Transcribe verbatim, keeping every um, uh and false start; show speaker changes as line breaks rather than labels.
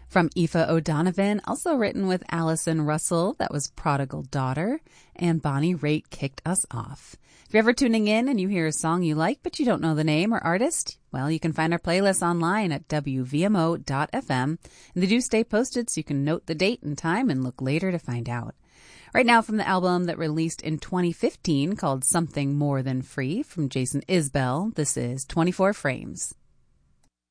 From Aoife O'Donovan, also written with Alison Russell, that was Prodigal Daughter, and Bonnie Raitt kicked us off. If you're ever tuning in and you hear a song you like but you don't know the name or artist, well, you can find our playlist online at w v m o dot f m, and they do stay posted so you can note the date and time and look later to find out. Right now, from the album that released in twenty fifteen called Something More Than Free from Jason Isbell, this is twenty-four Frames.